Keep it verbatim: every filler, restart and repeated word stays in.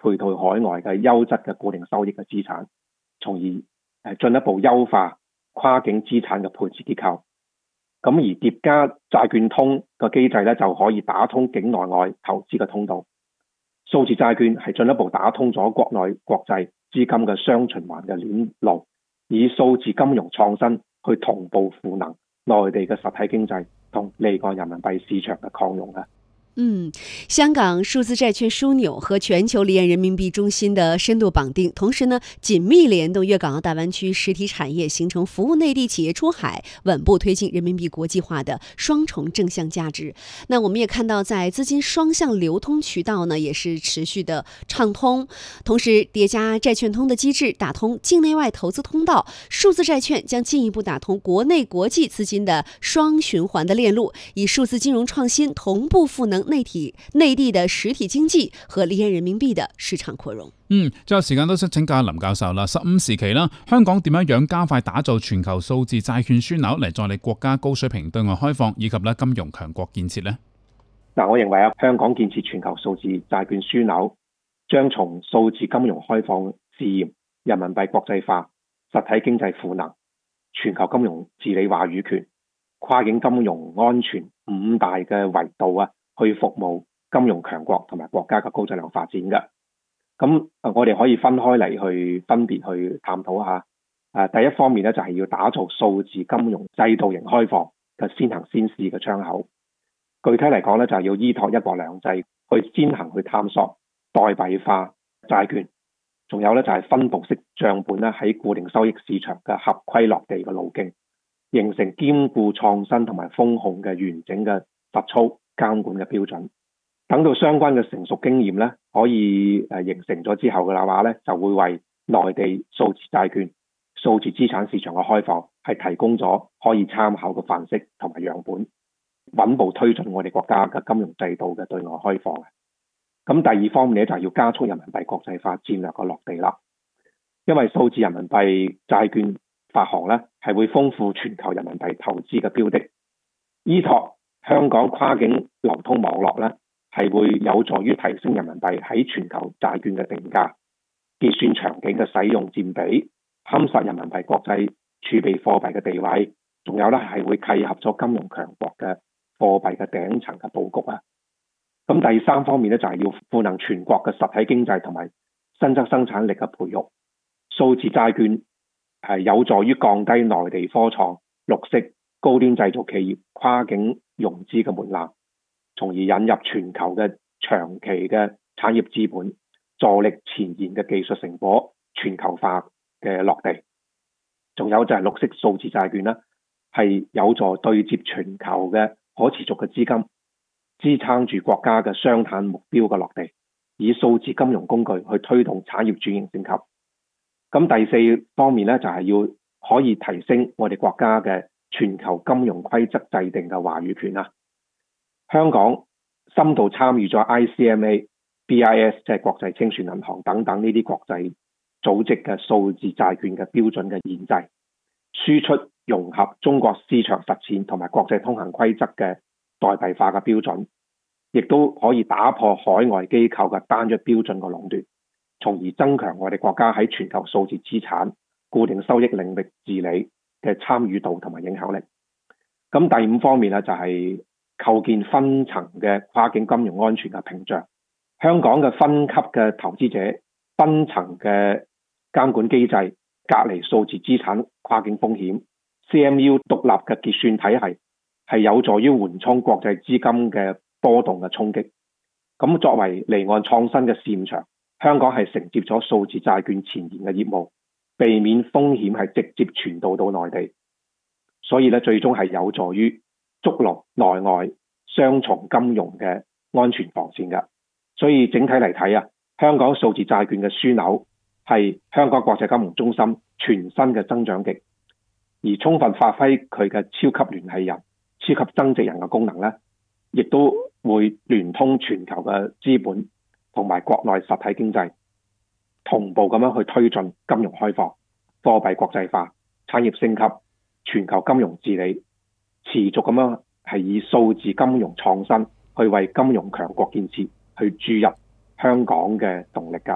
配套海外嘅優質嘅固定收益嘅資產，從而誒進一步優化跨境資產嘅配置結構。咁而疊加債券通個機制咧，就可以打通境內外投資嘅通道。數字債券係進一步打通咗國內國際資金嘅雙循環嘅鏈路，以數字金融創新去同步賦能內地嘅實體經濟同離岸人民幣市場嘅擴容啊。 嗯，香港数字債券樞紐和全球離岸人民幣中心的深度綁定，同時呢緊密聯動粵港澳大灣區實體產業，形成服務內地企業出海、穩步推進人民幣國際化的雙重正向價值。那我們也看到，在資金雙向流通渠道呢，也是持續的暢通，同時疊加債券通的機制，打通境內外投資通道，數字債券將進一步打通國內國際資金的雙循環的鏈路，以數字金融創新同步賦能內體內地的實體經濟和離岸人民幣的市場擴容。 嗯，最後時間都想請教林教授啦。十五時期啦，香港點樣樣加快打造全球數字債券樞紐嚟助力國家高水平對外開放以及咧金融強國建設呢？ 嗱，我認為啊，香港建設全球數字債券樞紐，將從數字金融開放試驗、人民幣國際化、實體經濟賦能、全球金融治理話語權、跨境金融安全五大嘅維度啊，去服務金融強國同埋國家嘅高質量發展嘅。咁我哋可以分開嚟去分別去探討下。誒，第一方面咧就係要打造數字金融制度型開放嘅先行先試嘅窗口。具體嚟講咧，就係要依託一國兩制去先行去探索代幣化債券，仲有咧就係分布式帳本咧喺固定收益市場嘅合規落地嘅路徑，形成兼顧創新同埋風控嘅完整嘅實操監管嘅標準。等到相關嘅成熟經驗咧，可以誒形成咗之後嘅話咧，就會為內地數字債券、數字資產市場嘅開放係提供咗可以參考嘅範式同埋樣本，穩步推進我哋國家嘅金融制度嘅對外開放。咁第二方面咧，就係要加速人民幣國際化戰略嘅落地啦。因為數字人民幣債券發行咧，係會豐富全球人民幣投資嘅標的，依託香港跨境流通網絡咧，係會有助於提升人民幣喺全球債券嘅定價、結算場景嘅使用佔比、夯實人民幣國際儲備貨幣嘅地位，仲有咧係會契合咗金融強國嘅貨幣嘅頂層嘅佈局啊。咁第三方面咧，就係要賦能全國嘅實體經濟同埋新增生產力嘅培育。數字債券係有助於降低內地科創、綠色、高端製造企業跨境融資嘅門檻，從而引入全球嘅長期嘅產業資本，助力前沿嘅技術成果全球化嘅落地。仲有就係綠色數字債券啦，係有助對接全球嘅可持續嘅資金，支撐住國家嘅雙碳目標嘅落地，以數字金融工具去推動產業轉型升級。咁第四方面咧，就係要可以提升我哋國家嘅全球金融規則制定嘅話語權啦。香港深度參與咗 I C M A、B I S 即係國際清算銀行等等呢啲國際組織嘅數字債券嘅標準嘅研製，輸出融合中國市場實踐同埋國際通行規則嘅代幣化嘅標準，亦都可以打破海外機構嘅單一標準嘅壟斷，從而增強我哋國家喺全球數字資產、固定收益領域治理嘅參與度同埋影響力。咁第五方面咧，就係構建分層嘅跨境金融安全嘅屏障。香港嘅分級嘅投資者、分層嘅監管機制，隔離數字資產跨境風險。C M U 獨立嘅結算體系係有助於緩衝國際資金嘅波動嘅衝擊。咁作為離岸創新嘅試驗場，香港係承接咗數字債券前沿嘅業務，避免風險係直接傳導到內地。所以咧，最終係有助於築牢內外雙重金融嘅安全防線㗎。所以整體嚟睇啊，香港數字債券嘅樞紐係香港國際金融中心全新嘅增長極，而充分發揮佢嘅超級聯繫人、超級增值人嘅功能咧，亦都會聯通全球嘅資本同埋國內實體經濟，同步咁樣去推進金融開放、貨幣國際化、產業升級、全球金融治理，持續咁樣係以數字金融創新去為金融強國建設去注入香港嘅動力㗎。